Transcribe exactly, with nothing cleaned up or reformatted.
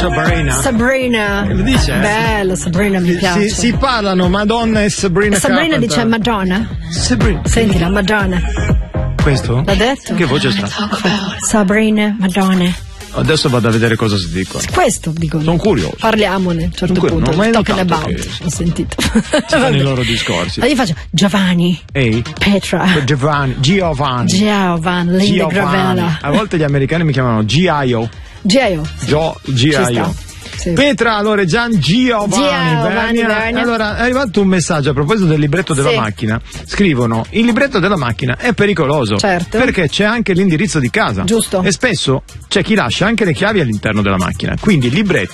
Sabrina. Sabrina. Che lo dice? Bello, Sabrina mi piace. Si, si parlano Madonna e Sabrina Sabrina Carpenter. dice Madonna. Sabrina. Senti la Madonna. Questo? L'ha detto? Che voce strana. Sabrina, Madonna. Adesso vado a vedere cosa si dicono. Questo dicono. Sono curioso. Parliamone a un certo Dunque, punto. non ho mai Talking notato about. che- Ho sentito. Ci fanno i loro discorsi. Allora io faccio Giovanni, Ehi, Petra, Giovanni, Giovanni. Giovanni, Linda Giovanni. Gravella. A volte gli americani mi chiamano Gio. Gio. Gio, Ci sta. Gio. Sì. Petra Loregian Giovanni, Giovanni Vernia. Vernia. Allora è arrivato un messaggio a proposito del libretto della Sì. macchina. Scrivono: il libretto della macchina è pericoloso, Certo. perché c'è anche l'indirizzo di casa. Giusto. E spesso c'è chi lascia anche le chiavi all'interno della macchina. Quindi il libretto